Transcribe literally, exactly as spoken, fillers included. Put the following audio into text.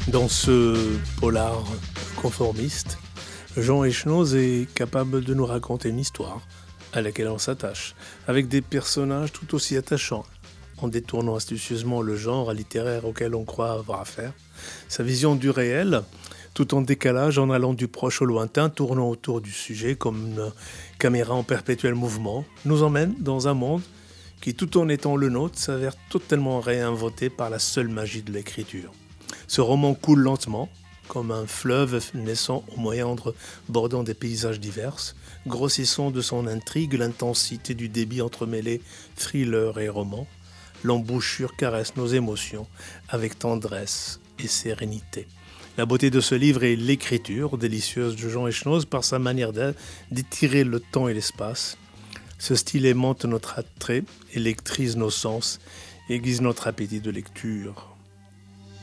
Dans ce polar conformiste, Jean Echenoz est capable de nous raconter une histoire à laquelle on s'attache, avec des personnages tout aussi attachants, en détournant astucieusement le genre littéraire auquel on croit avoir affaire. Sa vision du réel, tout en décalage, en allant du proche au lointain, tournant autour du sujet comme une caméra en perpétuel mouvement, nous emmène dans un monde qui, tout en étant le nôtre, s'avère totalement réinventé par la seule magie de l'écriture. Ce roman coule lentement, comme un fleuve naissant au méandre bordant des paysages divers, grossissant de son intrigue l'intensité du débit entremêlé thriller et roman. L'embouchure caresse nos émotions avec tendresse et sérénité. La beauté de ce livre est l'écriture délicieuse de Jean Echenoz par sa manière d'étirer le temps et l'espace. Ce style aimante notre attrait, électrise nos sens, aiguise notre appétit de lecture.